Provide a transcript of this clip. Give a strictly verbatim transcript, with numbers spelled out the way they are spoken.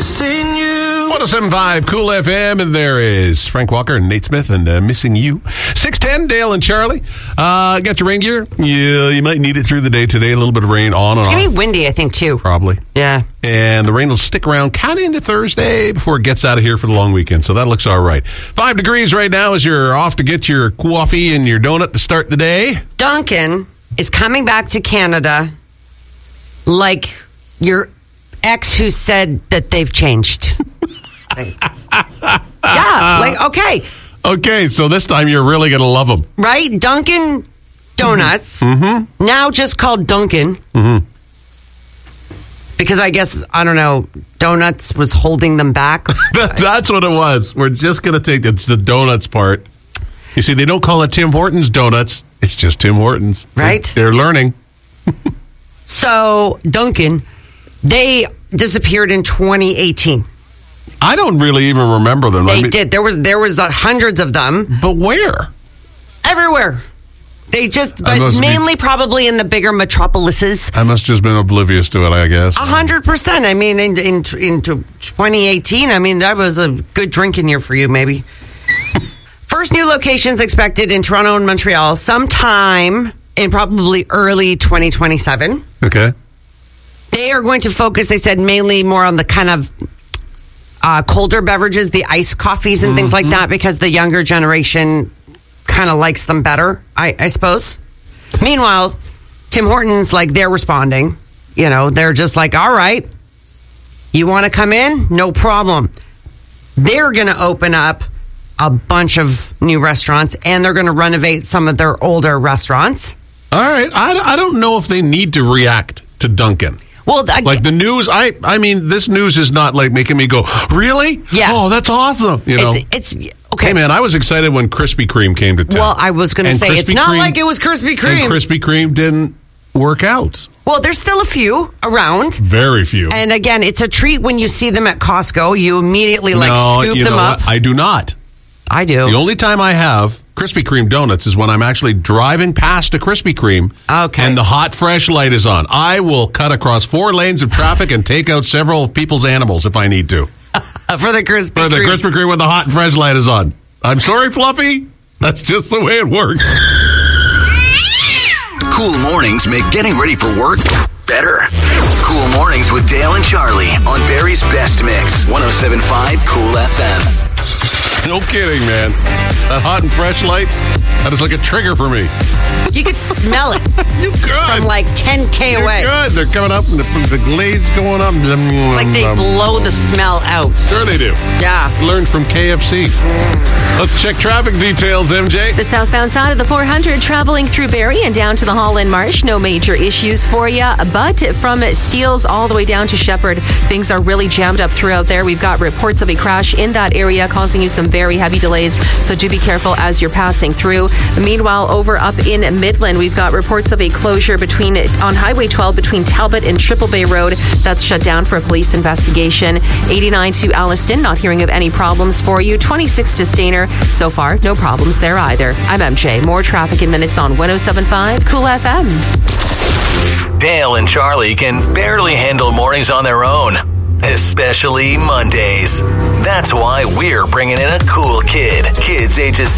Missing you. one oh seven point five Cool F M, and there is Frank Walker and Nate Smith and uh, Missing You. six ten, Dale and Charlie. Uh, got your rain gear? Yeah, you might need it through the day today. A little bit of rain on and It's off. going to be windy, I think, too. Probably. Yeah. And the rain will stick around kind of into Thursday before it gets out of here for the long weekend. So that looks all right. Five degrees right now as you're off to get your coffee and your donut to start the day. Duncan is coming back to Canada like your ex who said that they've changed. Yeah, like, okay. Okay, so this time you're really going to love them. Right? Dunkin' Donuts, Mm-hmm. now just called Dunkin'. Mm-hmm. Because I guess, I don't know, Donuts was holding them back. That's what it was. We're just going to take it's the donuts part. You see, they don't call it Tim Hortons Donuts. It's just Tim Hortons. Right. They're, they're learning. So, Dunkin', they disappeared in twenty eighteen. I don't really even remember them. They I mean, did. There was there was uh, hundreds of them. But where? Everywhere. They just, I but must be- mainly probably in the bigger metropolises. I must just been oblivious to it, I guess. A hundred percent. I mean, in, in, into twenty eighteen, I mean, that was a good drinking year for you, maybe. First new locations expected in Toronto and Montreal sometime in probably early twenty twenty-seven. Okay. They are going to focus, they said, mainly more on the kind of uh, colder beverages, the iced coffees and mm-hmm. things like that, because the younger generation kind of likes them better, I, I suppose. Meanwhile, Tim Hortons, like, they're responding. You know, they're just like, all right, you want to come in? No problem. They're going to open up a bunch of new restaurants, and they're going to renovate some of their older restaurants. All right. I, I don't know if they need to react to Dunkin'. Well, I, like the news, I I mean, this news is not like making me go, really? Yeah. Oh, that's awesome. You know, it's, it's okay. Hey, man, I was excited when Krispy Kreme came to town. Well, I was going to say, Krispy it's not Kreme- like it was Krispy Kreme. And Krispy Kreme didn't work out. Well, there's still a few around. Very few. And again, it's a treat when you see them at Costco. You immediately like no, scoop you them know up. What? I do not. I do. The only time I have Krispy Kreme donuts is when I'm actually driving past a Krispy Kreme okay. and the hot, fresh light is on. I will cut across four lanes of traffic and take out several people's animals if I need to. For the Krispy For the Kreme. Krispy Kreme when the hot and fresh light is on. I'm sorry, Fluffy. That's just the way it works. Cool mornings make getting ready for work better. Cool mornings with Dale and Charlie on Barrie's Best Mix, one oh seven point five Cool F M. No kidding, man. That hot and fresh light, that is like a trigger for me. You could smell it. You good. From like ten K They're away. good. They're coming up and the, the glaze going up. Like they blow the smell out. Sure they do. Yeah. Learned from K F C. Let's check traffic details, M J. The southbound side of the four hundred traveling through Barrie and down to the Holland Marsh. No major issues for you. But from Steeles all the way down to Shepherd, things are really jammed up throughout there. We've got reports of a crash in that area causing you some very heavy delays. So do be careful as you're passing through. Meanwhile, over up in Midland, we've got reports of a closure between on Highway twelve between Talbot and Triple Bay Road. That's shut down for a police investigation. eighty-nine to Alliston, not hearing of any problems for you. twenty-six to Stainer. So far, no problems there either. I'm M J. More traffic in minutes on one oh seven point five Cool F M. Dale and Charlie can barely handle mornings on their own, especially Mondays. That's why we're bringing in a cool kid. Kids ages